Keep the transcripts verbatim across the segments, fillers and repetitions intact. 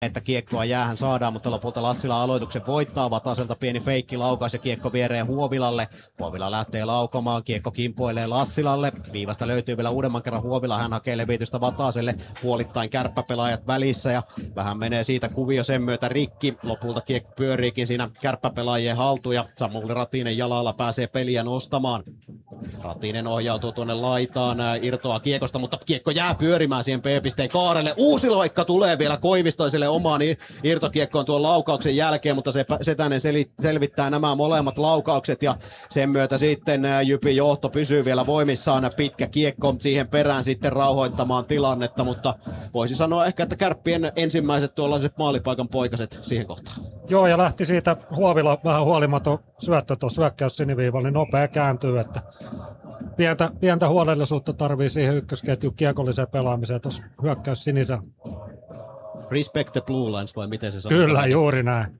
että kiekkoa jäähän saadaan, mutta lopulta Lassila aloituksen voittaa. Vataselta pieni feikki laukaus ja kiekko viereen Huovilalle. Huovila lähtee laukomaan, kiekko kimpoilee Lassilalle. Viivasta löytyy vielä uudemman kerran Huovila, hän hakee levitystä Vataselle. Puolittain kärppäpelaajat välissä ja vähän menee siitä kuvio sen myötä rikki. Lopulta kiekko pyöriikin siinä kärppäpelaajien haltuun ja Samuli Ratinen jalalla pääsee peliä nostamaan. Ratinen ohjautuu tuonne laitaan, irtoaa kiekosta, mutta kiekko jää pyörimään siihen P-pisteen kaarelle. Uusi loikka tulee vielä Koivistoiselle omaan irtokiekkoon tuon laukauksen jälkeen, mutta se Setänen selvittää nämä molemmat laukaukset ja sen myötä sitten Jypin johto pysyy vielä voimissaan. Pitkä kiekko siihen perään sitten rauhoittamaan tilannetta, mutta voisi sanoa ehkä, että Kärppien ensimmäiset tuollaiset maalipaikan poikaset siihen kohtaan. Joo, ja lähti siitä Huovila vähän huolimaton syöttö tuossa hyökkäys siniviivalla, niin nopea kääntyy, että pientä, pientä huolellisuutta tarvii siihen ykkösketjun kiekolliseen pelaamiseen tuossa hyökkäys sinisellä. Respect the blue lines, vai miten se sanoo? Kyllä, juuri näin.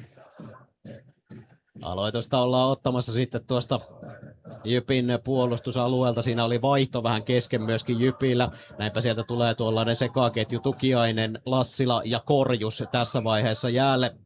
Aloitusta ollaan ottamassa sitten tuosta Jypin puolustusalueelta. Siinä oli vaihto vähän kesken myöskin Jypillä. Näinpä sieltä tulee tuollainen sekaketju Tukiainen, Lassila ja Korjus tässä vaiheessa jäälle.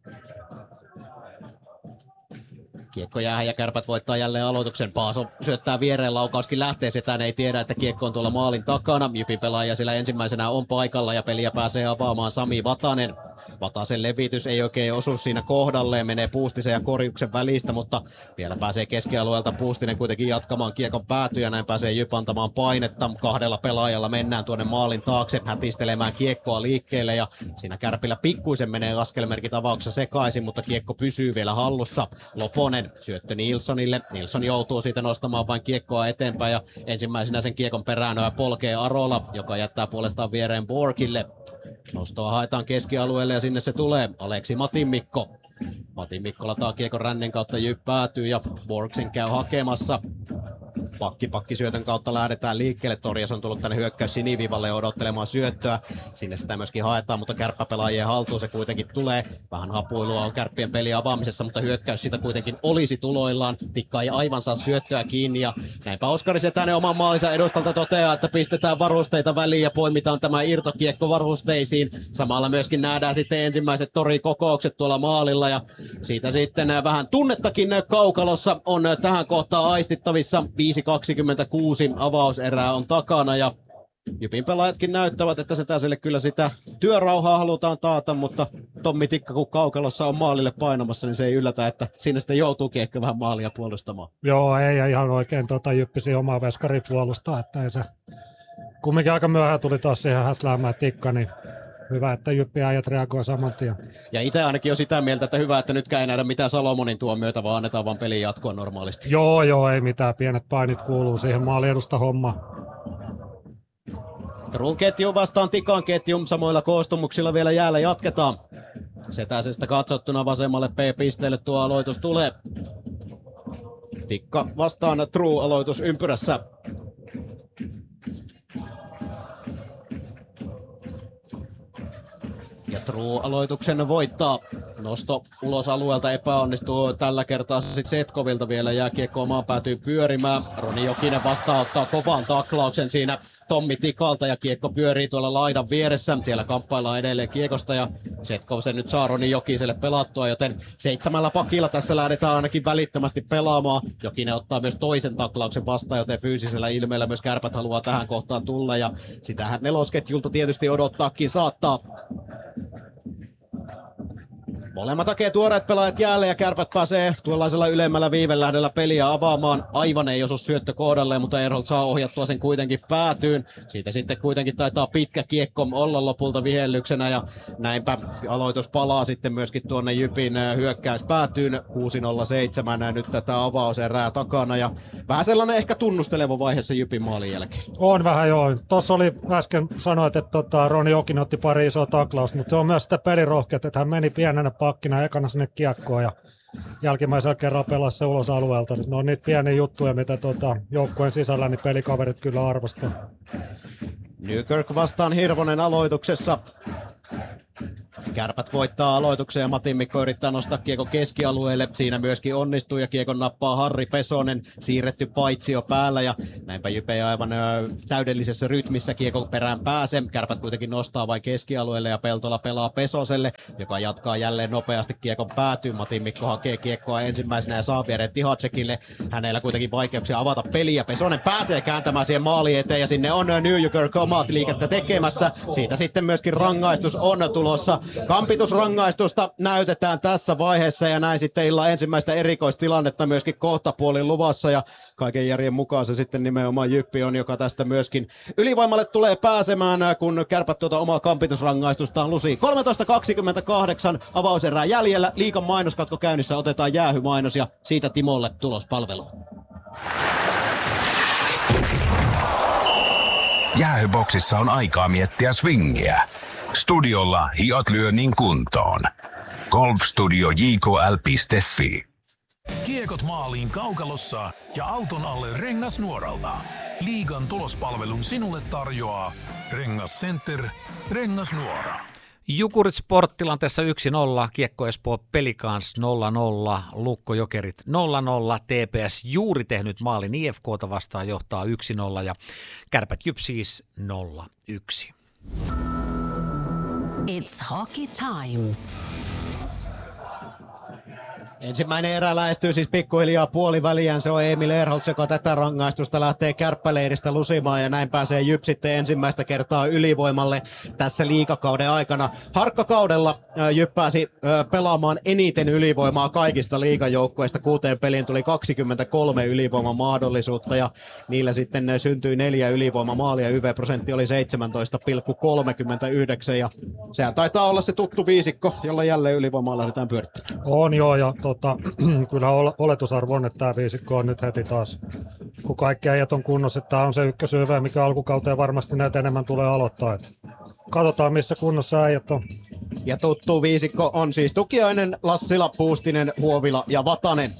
Kiekko jäähän ja Kärpät voittaa jälleen aloituksen. Paaso syöttää viereen, laukauskin lähtee. Setään ei tiedä, että kiekko on tuolla maalin takana. Jypin pelaaja sillä ensimmäisenä on paikalla ja peliä pääsee avaamaan Sami Vatanen. Vatasen levitys ei oikein osu siinä kohdalleen, menee Puustisen ja Korjuksen välistä, mutta vielä pääsee keskialueelta Puustinen kuitenkin jatkamaan kiekon päätyä ja näin pääsee Jyp antamaan painetta. Kahdella pelaajalla mennään tuonne maalin taakse hätistelemään kiekkoa liikkeelle ja siinä Kärpillä pikkuisen menee askelmerkit avauksessa sekaisin, mutta kiekko pysyy vielä hallussa. Loponen syöttö Nilssonille. Nilsson joutuu siitä nostamaan vain kiekkoa eteenpäin ja ensimmäisenä sen kiekon perään polkee Arola, joka jättää puolestaan viereen Borgille. Nostoa haetaan keskialueelle ja sinne se tulee. Aleksi Matinmikko. Matinmikko lataa kiekon rännen kautta Jyp päätyy ja Borgsen käy hakemassa. Pakki pakkisyötön kautta lähdetään liikkeelle. Torjas on tullut tänne hyökkäys sinivivalle odottelemaan syöttöä. Sinne sitä myöskin haetaan, mutta kärppäpelaajien haltuun se kuitenkin tulee. Vähän hapuilua on Kärppien peli avaamisessa, mutta hyökkäys sitä kuitenkin olisi tuloillaan. Tikka ei aivan saa syöttöä kiinni ja näinpä Oskari Setänen oman maalinsa edustalta toteaa, että pistetään varusteita väliin ja poimitaan tämä irtokiekko varusteisiin. Samalla myöskin nähdään sitten ensimmäiset torikokoukset tuolla maalilla ja siitä sitten vähän tunnettakin kaukalossa on tähän kohtaan aistittavissa. viisi kaksikymmentäkuusi avauserää on takana ja Jypin pelaajatkin näyttävät, että Setäselle kyllä sitä työrauhaa halutaan taata, mutta Tommi Tikka kun kaukalossa on maalille painamassa, niin se ei yllätä, että siinä sitten joutuukin ehkä vähän maalia puolustamaan. Joo, ei ja ihan oikein tuota Jyppisi omaa veskari puolustaa, että ei se kumminkin aika myöhään tuli taas siihen häsläämään Tikka, niin hyvä, että Jyppi äijät reagoi saman tien. Ja itse ainakin on sitä mieltä, että hyvä, että nytkään ei nähdä mitään Salomonin tuon myötä, vaan annetaan vaan pelin jatkoa normaalisti. Joo, joo, ei mitään. Pienet painit kuuluu siihen maaliedusta hommaan. Turun ketju vastaan Tikan ketju. Samoilla koostumuksilla vielä jäällä jatketaan. Setäsestä katsottuna vasemmalle P-pisteelle tuo aloitus tulee. Tikka vastaan True aloitus ympyrässä. Ja True-aloituksen voittaa. Nosto ulos alueelta epäonnistuu tällä kertaa sitten Setkovilta vielä jää kiekko omaan päätyy pyörimään. Roni Jokinen vastaanottaa kovan taklauksen siinä Tommi Tikalta ja kiekko pyörii tuolla laidan vieressä. Siellä kamppaillaan edelleen kiekosta ja Setkov sen nyt saa Roni Jokiselle pelattua, joten seitsemällä pakilla tässä lähdetään ainakin välittömästi pelaamaan. Jokinen ottaa myös toisen taklauksen vastaan, joten fyysisellä ilmeellä myös Kärpät haluaa tähän kohtaan tulla ja sitähän nelosketjulta tietysti odottaakin saattaa. Molemmat hakee tuoreet pelaajat jäälle ja Kärpät pääsee tuollaisella ylemmällä viivelähdöllä peliä avaamaan. Aivan ei osu syöttö kohdalleen, mutta Erholt saa ohjattua sen kuitenkin päätyyn. Siitä sitten kuitenkin taitaa pitkä kiekko olla lopulta vihellyksenä ja näinpä aloitus palaa sitten myöskin tuonne Jypin hyökkäys päätyyn. kuusi nolla seitsemän nyt tätä avauserää takana ja vähän sellainen ehkä tunnusteleva vaiheessa Jypin maalin jälkeen. On vähän joo. Tuossa oli äsken sanoit, että tota, Roni Jokinen otti pari isoa taklausta, mutta se on myös sitä pelirohkeutta, että hän meni pienenä pakkina ekana sinne kiekkoon ja jälkimmäisellä kerralla pelasi se ulos alueelta. Ne on niitä pieniä juttuja, mitä tota, joukkueen sisällä niin pelikaverit kyllä arvostaa. Newkirk vastaan Hirvonen aloituksessa. Kärpät voittaa aloituksen ja Matin Mikko yrittää nostaa kiekon keskialueelle. Siinä myöskin onnistuu ja kiekon nappaa Harri Pesonen. Siirretty paitsio päällä ja näinpä Jype ei aivan ö, täydellisessä rytmissä kiekon perään pääse. Kärpät kuitenkin nostaa vain keskialueelle ja Peltola pelaa Pesoselle, joka jatkaa jälleen nopeasti kiekon päätyy. Matin Mikko hakee kiekkoa ensimmäisenä ja saa viereen Tihacekille. Hänellä kuitenkin vaikeuksia avata peliä. Pesonen pääsee kääntämään siihen maaliin eteen ja sinne on New Yorker omat liikettä tekemässä. Siitä sitten myöskin rangaistus on tulossa. Kampitusrangaistusta näytetään tässä vaiheessa ja näin sitten illan ensimmäistä erikoistilannetta myöskin kohtapuolin luvassa ja kaiken järjen mukaan se sitten nimenomaan Jyppi on, joka tästä myöskin ylivoimalle tulee pääsemään, kun Kärpät tuota omaa kampitusrangaistustaan lusii. kolmetoista kaksikymmentäkahdeksan avauserää jäljellä, liigan mainoskatko käynnissä, otetaan jäähymainos ja siitä Timolle tulospalvelu. Jäähyboksissa on aikaa miettiä swingiä. Studiolla hiot lyö niin kuntoon. Golfstudio j k l piste f i. Kiekot maaliin kaukalossa ja auton alle Rengasnuoralta. Liigan tulospalvelun sinulle tarjoaa Rengas Center, Rengasnuora. Jukurit Sport-tilanteessa yksi nolla, Kiekko Espoo Pelikans nolla nolla, Lukko Jokerit nolla nolla, T P S juuri tehnyt maalin I F K:ta vastaan johtaa yksi nolla ja Kärpät Jyp siis nolla yksi. It's hockey time. Ensimmäinen erä lähestyy siis pikkuhiljaa puoliväliään. Se on Emil Ehrholtz, joka tätä rangaistusta lähtee kärppäleiristä lusimaan ja näin pääsee Jyp sitten ensimmäistä kertaa ylivoimalle tässä liigakauden aikana. Harkkakaudella Jyp pääsi pelaamaan eniten ylivoimaa kaikista liigajoukkueista. Kuuteen peliin tuli kaksikymmentäkolme ylivoimamahdollisuutta ja niillä sitten syntyi neljä ylivoimamaalia. Y V-prosentti oli seitsemäntoista pilkku kolmekymmentäyhdeksän ja sehän taitaa olla se tuttu viisikko, jolla jälleen ylivoimaa lähdetään pyörittämään. On joo ja Tota, kyllä oletusarvo on, että tämä viisikko on nyt heti taas, kun kaikki äijät on kunnossa, että tämä on se ykkösyyvä, mikä alkukauteen varmasti näitä enemmän tulee aloittaa. Et katsotaan, missä kunnossa äijät on. Ja tuttu viisikko on siis Tukiainen, Lassila, Puustinen, Huovila ja Vatanen.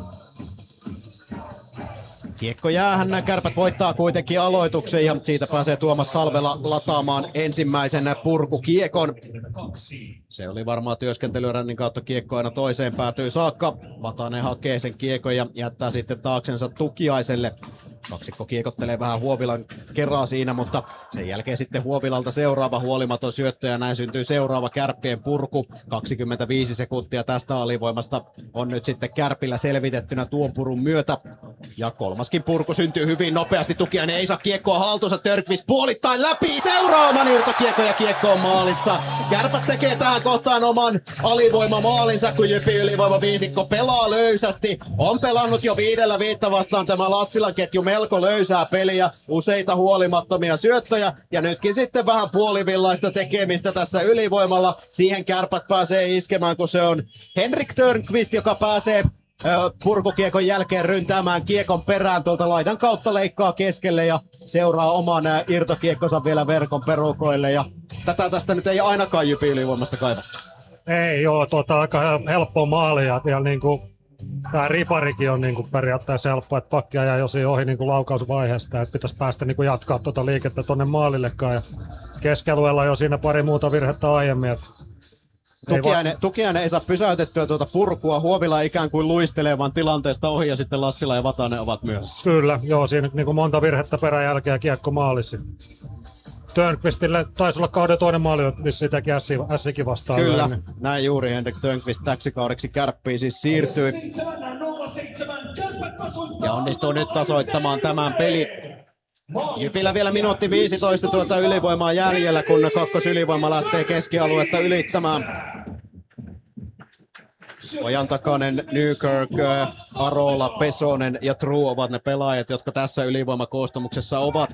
Kiekko jäähän, Kärpät voittaa kuitenkin aloituksen ja siitä pääsee Tuomas Salvela lataamaan ensimmäisen purkukiekon. Se oli varmaan työskentelyrännin kautta kiekko aina toiseen päätyy saakka. Vatanen hakee sen kiekon ja jättää sitten taaksensa Tukiaiselle. Kaksikko kiekottelee vähän Huovilan kerran siinä, mutta sen jälkeen sitten Huovilalta seuraava huolimaton syöttö ja näin syntyy seuraava Kärppien purku. kaksikymmentäviisi sekuntia tästä alivoimasta on nyt sitten Kärpillä selvitettynä tuon purun myötä. Ja kolmaskin purku syntyy hyvin nopeasti. Tukiainen ei saa kiekkoa haltuunsa. Törkvist puolittain läpi. Seuraavan irtokiekko ja kiekko on maalissa. Kärpät tekee tähän kohtaan oman alivoimamaalinsa, kun Jypin ylivoima viisikko pelaa löysästi. On pelannut jo viidellä viittä vastaan tämä Lassilan ketju melko löysää peliä, useita huolimattomia syöttöjä ja nytkin sitten vähän puolivillaista tekemistä tässä ylivoimalla. Siihen Kärpät pääsee iskemään, kun se on Henrik Törnqvist, joka pääsee ö, purkukiekon jälkeen ryntäämään kiekon perään tuolta laidan kautta, leikkaa keskelle ja seuraa oman ö, irtokiekkonsa vielä verkon perukoille. Ja tätä tästä nyt ei ainakaan Jypin ylivoimasta kaivattu. Ei joo, tuota, aika helppo maali ja, ja niin kuin tämä riparikin on niinku periaatteessa helppo, että pakki ajaa jo siinä ohi niinku laukausvaiheesta, että pitäisi päästä niinku jatkaa tuota liikettä tuonne maalillekaan. Ja keskialueella jo siinä pari muuta virhettä aiemmin. Tukiainen, va- Tukiainen ei saa pysäytettyä tuota purkua. Huovila ikään kuin luistelee vaan tilanteesta ohi ja sitten Lassila ja Vatanen ovat myös. Kyllä, joo, siinä niinku monta virhettä perän jälkeen ja kiekko maalissa. Törnqvistille taisi olla kauden toinen maali, missä teki Ässikin vastaan. Kyllä, yhden, niin. näin juuri Henrik Törnqvist täksi kaudeksi Kärppiin siis siirtyi. Ja onnistuu nyt tasoittamaan tämän pelin. Jypillä vielä minuutti viisitoista tuota ylivoimaa jäljellä, kun kakkosylivoima lähtee keskialuetta ylittämään. Ojan takainen, Nykirk, Arola, Pesonen ja True ovat ne pelaajat, jotka tässä ylivoimakoostumuksessa ovat.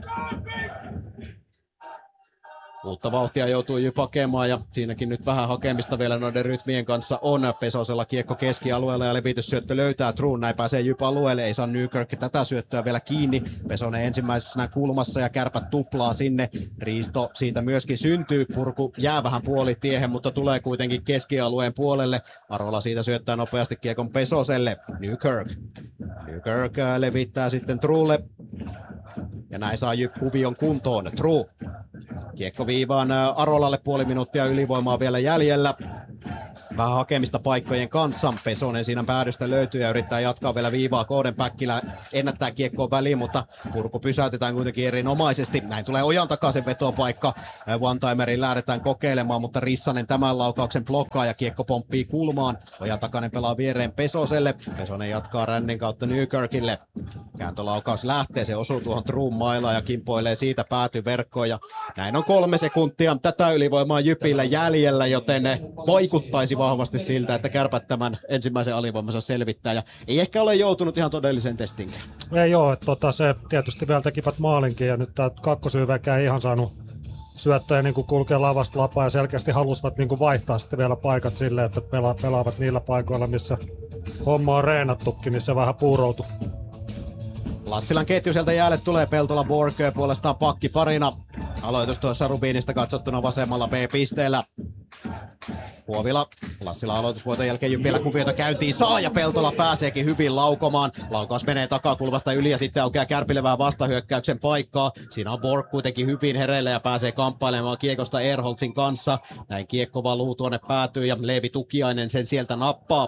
Uutta vauhtia joutuu Jyp hakemaan ja siinäkin nyt vähän hakemista vielä noiden rytmien kanssa on. Pesosella kiekko keskialueella ja levityssyöttö löytää True. Näin pääsee Jyp alueelle, ei saa Nykirk tätä syöttöä vielä kiinni. Pesonen ensimmäisenä kulmassa ja Kärpät tuplaa sinne. Riisto siitä myöskin syntyy. Purku jää vähän puolitiehen, mutta tulee kuitenkin keskialueen puolelle. Arola siitä syöttää nopeasti kiekon Pesoselle. Nykirk. Nykirk levittää sitten Truelle. Ja näin saa Jyp kuvion kuntoon. True. Kiekko viivaan Arolalle, puoli minuuttia ylivoimaa vielä jäljellä. Vähän hakemista paikkojen kanssa. Pesonen siinä päädystä löytyy ja yrittää jatkaa vielä viivaa. Kooden Päkkilä ennättää kiekkoon väliin, mutta purku pysäytetään kuitenkin erinomaisesti. Näin tulee Ojan takaisin vetopaikka. One-timerin lähdetään kokeilemaan, mutta Rissanen tämän laukauksen blokkaa ja kiekko pomppii kulmaan. Ojan takainen pelaa viereen Pesoselle. Pesonen jatkaa rännin kautta Newkirkille. Kääntölaukaus lähtee, se osuu tuohon Truun mailaan ja kimpoilee siitä päätyverkkoon. Ja näin on kolme sekuntia tätä ylivoimaa Jypillä jäljellä, joten ne vaikuttaisi vahvasti siltä, että Kärpät tämän ensimmäisen alivoimansa selvittää ja ei ehkä ole joutunut ihan todelliseen testiin. Ei ole, että tota, se tietysti vielä tekivät maalinkin ja nyt tämä kakkosyyväkään ei ihan saanut syöttöjä niin kulkea lavasta lapaa ja selkeästi halusivat niin vaihtaa sitten vielä paikat silleen, että pela- pelaavat niillä paikoilla, missä homma on reenattukin, niin se vähän puuroutui. Lassilan ketju sieltä jäälle tulee, Peltola Borg puolestaan pakki parina. Aloitus tuossa Rubinista katsottuna vasemmalla B-pisteellä. Huovila, Lassila aloitusvuoton jälkeen Jyp vielä kuviota käyntiin saa ja Peltola pääseekin hyvin laukomaan. Laukaus menee takakulmasta yli ja sitten aukeaa Kärpille vähän vastahyökkäyksen paikkaa. Siinä on Borg kuitenkin hyvin hereillä ja pääsee kamppailemaan kiekosta Erholtsin kanssa. Näin kiekko valuu tuonne päätyy ja Leevi Tukiainen sen sieltä nappaa.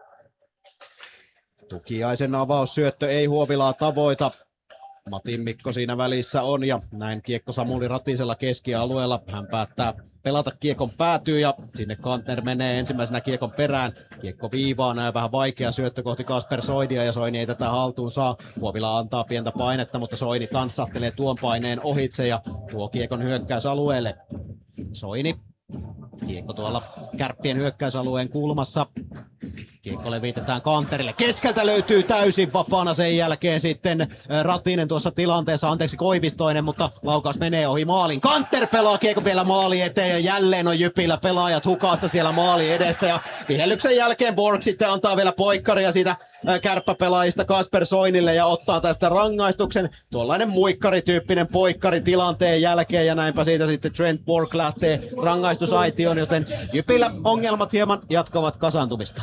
Tukiaisen avaussyöttö ei Huovilaa tavoita. Matin Mikko siinä välissä on ja näin kiekko Samuli Ratisella keskialueella. Hän päättää pelata kiekon päätyy ja sinne Kantner menee ensimmäisenä kiekon perään. Kiekko viivaa, näin vähän vaikea syöttö kohti Kasper Soinia ja Soini ei tätä haltuun saa. Huovila antaa pientä painetta, mutta Soini tanssahtelee tuon paineen ohitse ja tuo kiekon hyökkäysalueelle. Soini. Kiekko tuolla Kärppien hyökkäysalueen kulmassa. Kiekko levitetään Kanterille. Keskeltä löytyy täysin vapaana sen jälkeen sitten Ratinen tuossa tilanteessa. Anteeksi Koivistoinen, mutta laukaus menee ohi maalin. Kanter pelaa kiekko vielä maali eteen ja jälleen on Jypillä pelaajat hukassa siellä maali edessä. Ja vihellyksen jälkeen Borg sitten antaa vielä poikkaria siitä kärppäpelaajista Kasper Soinille ja ottaa tästä rangaistuksen. Tuollainen muikkarityyppinen poikkari tilanteen jälkeen ja näinpä siitä sitten Trent Borg lähtee rangaistusaitioon, joten Jypillä ongelmat hieman jatkavat kasaantumista.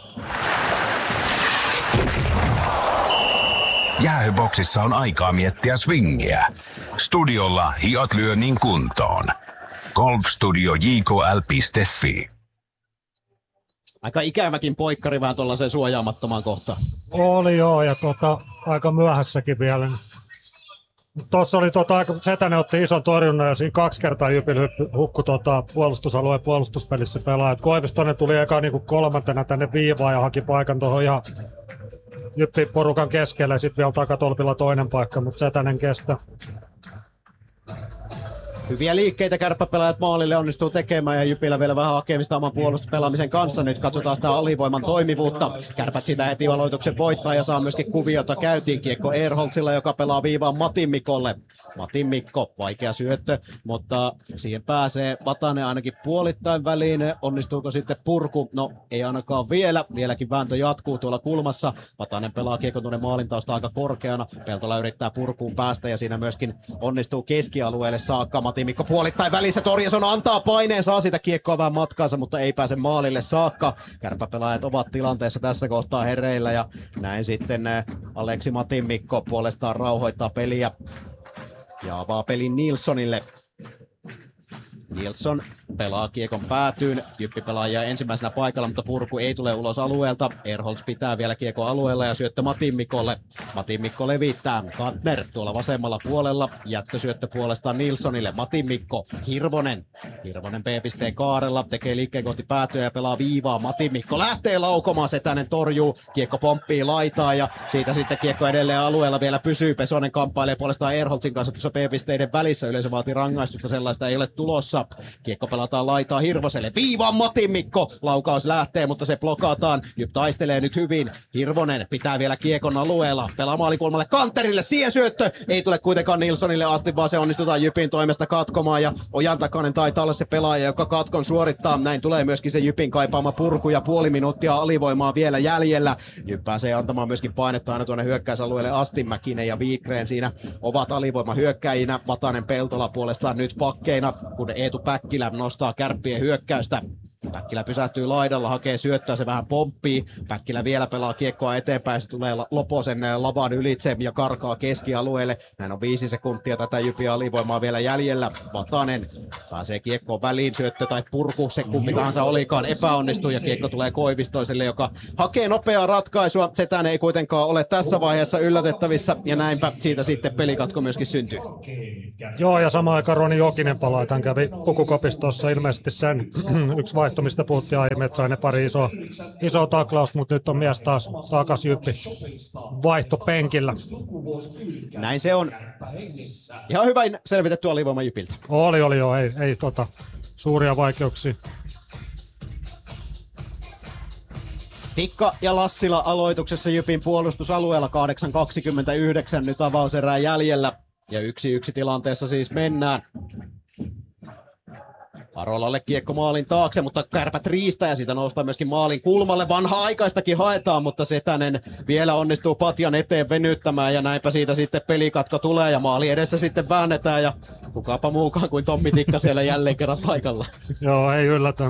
Jäähyboksissa on aikaa miettiä swingiä. Studiolla hiot lyönnin kuntoon. Golfstudio j k l piste f i. Aika ikäväkin poikkari vähän tuollaiseen suojaamattomaan kohtaan. Oli joo, ja tota, aika myöhässäkin vielä. Tuossa oli tota, aika, Setänen otti ison torjunnan ja siinä kaksi kertaa Jypillä hukkui tota, puolustusalueen puolustuspelissä pelaajat. Koivistoinen tuli eka niinku kolmantena tänne viivaan ja haki paikan tuohon ihan Jyppi porukan keskelle ja sitten vielä takatolpilla toinen paikka, mutta Setänen kestää. Hyviä liikkeitä kärppäpelaajat maalille onnistuu tekemään ja Jypillä vielä vähän hakemista oman puolustuspelaamisen kanssa. Nyt katsotaan sitä alivoiman toimivuutta. Kärpät sitä heti aloituksen voittaa ja saa myöskin kuviota käyntiin. Kiekko Erholtsilla, joka pelaa viivaan Matin Mikolle. Matin Mikko, vaikea syöttö, mutta siihen pääsee Vatanen ainakin puolittain väliin. Onnistuuko sitten purku? No ei ainakaan vielä. Vieläkin vääntö jatkuu tuolla kulmassa. Vatanen pelaa kiekko tuonne maalintausta aika korkeana. Peltola yrittää purkuun päästä ja siinä myöskin onnistuu keskialueelle saakka. Matin Mikko puolittain välissä, Torjason antaa paineen, saa sitä kiekkoa vähän matkaansa, mutta ei pääse maalille saakka. Kärppäpelaajat ovat tilanteessa tässä kohtaa hereillä ja näin sitten Aleksi Matin Mikko puolestaan rauhoittaa peliä ja avaa pelin Nilssonille. Nilsson pelaa kiekon päätyyn. Jyppi pelaajia ensimmäisenä paikalla, mutta purku ei tule ulos alueelta. Erholz pitää vielä kiekon alueella ja syöttö Matin Mikolle. Matin Mikko levittää. Kantner tuolla vasemmalla puolella. Jättösyöttö puolestaan Nilssonille. Matin Mikko. Hirvonen. Hirvonen B-pisteen kaarella. Tekee liikkeen kohti päätyä ja pelaa viivaa. Matin Mikko lähtee laukomaan. Setänen torjuu. Kiekko pomppii laitaa ja siitä sitten kiekko edelleen alueella vielä pysyy. Pesonen kamppailee puolestaan Erholzin kanssa tuossa B-pisteiden välissä. Yleisö vaatii rangaistusta. Sellaista ei ole tulossa. Kiekko pelataan laitaa Hirvoselle. Viivaan Matin Mikko. Laukaus lähtee, mutta se blokataan. Jyp taistelee nyt hyvin. Hirvonen pitää vielä kiekon alueella. Pelaa maalikulmalle Kanterille. Siihen syöttö. Ei tule kuitenkaan Nilssonille asti, vaan se onnistutaan Jypin toimesta katkomaan. Ja Ojan takainen taitaa olla se pelaaja, joka katkon suorittaa. Näin tulee myöskin se Jypin kaipaama purku ja puoli minuuttia alivoimaa vielä jäljellä. Jyp pääsee antamaan myöskin painetta aina tuonne hyökkäysalueelle asti. Mäkinen ja Wikgren siinä ovat alivoima hyökkäjinä. Vatanen Peltola puolestaan nyt pakkeina, kun Eetu Päkkilä nostaa Kärppien hyökkäystä. Päkkilä pysähtyy laidalla, hakee syöttöä, se vähän pomppii. Päkkilä vielä pelaa kiekkoa eteenpäin, se tulee Loposen lavan ylitse ja karkaa keskialueelle. Näin on viisi sekuntia tätä Jypin alivoimaa vielä jäljellä. Vatanen pääsee kiekkoon väliin, syöttö tai purku, se kumpi tahansa olikaan epäonnistuu ja kiekko tulee Koivistoiselle, joka hakee nopeaa ratkaisua. Setään ei kuitenkaan ole tässä vaiheessa yllätettävissä ja näinpä siitä sitten pelikatko myöskin syntyy. Joo, ja samaan aikaan Roni Jokinen palaa. Hän kävi Pukukopistossa ilmeisesti sen yksi vaihto, mistä puhuttiin aiemmin, että sai ne pari isoa, isoa taklausta, mutta nyt on mies taas takas Jyppi vaihto penkillä. Näin se on. Ihan hyvä selvitetty alivoima Jypiltä. Oli, oli joo, ei, ei tota, suuria vaikeuksia. Tikka ja Lassila aloituksessa Jypin puolustusalueella kahdeksan kaksikymmentäyhdeksän nyt avauserää jäljellä. Ja yksi yksi tilanteessa siis mennään. Arolalle kiekko maalin taakse, mutta Kärpät riistää ja siitä noustaan myöskin maalin kulmalle. Vanha-aikaistakin haetaan, mutta Setänen vielä onnistuu patjan eteen venyttämään ja näinpä siitä sitten pelikatko tulee ja maali edessä sitten väännetään ja kukaapa muukaan kuin Tommi Tikka siellä jälleen kerran paikalla. Joo, ei yllätä.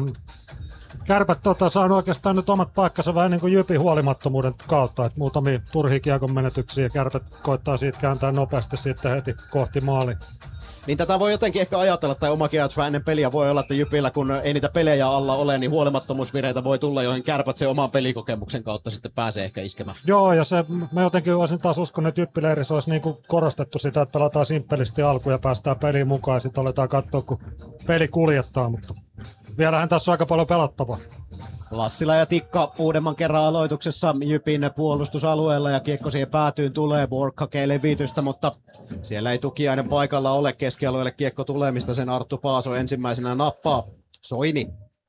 Kärpät tota, saanut oikeastaan nyt omat paikkansa vähän niin kuin Jypin huolimattomuuden kautta, että muutamia turhia kiekon menetyksiä ja Kärpät koittaa siitä kääntää nopeasti sitten heti kohti maali. Niin tätä voi jotenkin ehkä ajatella, tai omakin ajatus vähän ennen peliä voi olla, että Jypillä kun ei niitä pelejä alla ole, niin huolimattomuusvireitä voi tulla, joihin Kärpät sen oman pelikokemuksen kautta sitten pääsee ehkä iskemään. Joo, ja se, mä jotenkin olisin taas uskonut, että Jyppileirissä olisi niin kuin korostettu sitä, että pelataan simppelisti alkuun ja päästään peliin mukaan, ja sitten aletaan katsoa, kun peli kuljettaa, mutta vielähän tässä on aika paljon pelattavaa. Lassila ja Tikka uudemman kerran aloituksessa Jypin puolustusalueella ja kiekko siihen päätyyn tulee. Borg hakee levitystä, mutta siellä ei tukiainen paikalla ole. Keskialueelle kiekko tulee, mistä sen Arttu Paaso ensimmäisenä nappaa. Soini.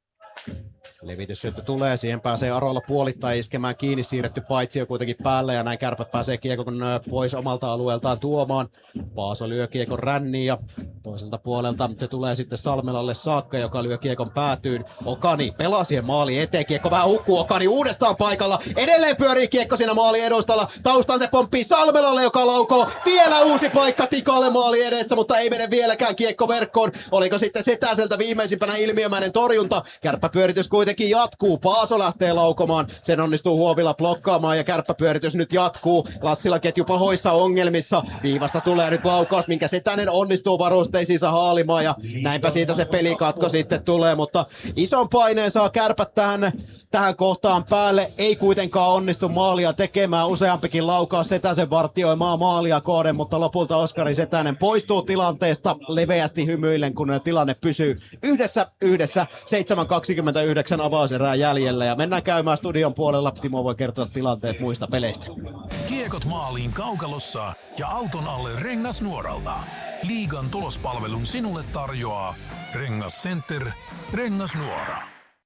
Levityssyöttö tulee, siihen pääsee Arolla puolittain iskemään kiinni, siirretty paitsio kuitenkin päälle ja näin Kärpät pääsee kiekon pois omalta alueeltaan tuomaan. Paaso lyö kiekon ränniin ja toiselta puolelta se tulee sitten Salmelalle saakka, joka lyö kiekon päätyyn. Okani pelaa siihen maali eteen, kiekko vähän hukkuu, Okani uudestaan paikalla, edelleen pyörii kiekko siinä maali edustalla, taustaan se pomppii Salmelalle, joka laukoo, vielä uusi paikka Tikalle maali edessä, mutta ei mene vieläkään kiekko verkkoon. Oliko sitten Setäseltä viimeisimpänä ilmiömäinen torjunta, kärppäpyöritys kuitenkin jatkuu, Paaso lähtee laukomaan, sen onnistuu Huovila blokkaamaan ja kärppäpyöritys nyt jatkuu. Lassila ketju pahoissa ongelmissa, viivasta tulee nyt laukaus, minkä Setänen onnistuu varusteisiinsa haalimaan ja näinpä siitä se pelikatko sitten tulee, mutta ison paineen saa Kärpät tähän, tähän kohtaan päälle, ei kuitenkaan onnistu maalia tekemään, useampikin laukaus Setäsen vartioimaa maalia kohden, mutta lopulta Oskari Setänen poistuu tilanteesta leveästi hymyillen, kun tilanne pysyy yhdessä yhdessä, seitsemän kaksikymmentäyhdeksän avauserää jäljellä ja mennään käymään studion puolella. Timo voi kertoa tilanteet muista peleistä. Kiekot maaliin kaukalossa ja auton alle Rengasnuoralta. Liigan tulospalvelun sinulle tarjoaa Rengas Center, Rengasnuora.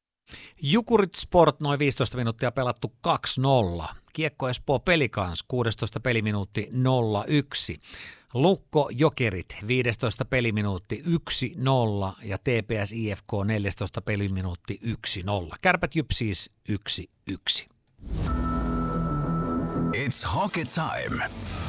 Jukurit Sport noin viisitoista minuuttia pelattu kaksi nolla. Kiekko Espoo Pelikans kuusitoista peliminuutti nolla yksi. Lukko Jokerit viisitoista peliminuutti yksi nolla ja T P S I F K neljätoista peliminuutti yksi nolla. Kärpät Jyp siis yksi yksi. It's hockey time.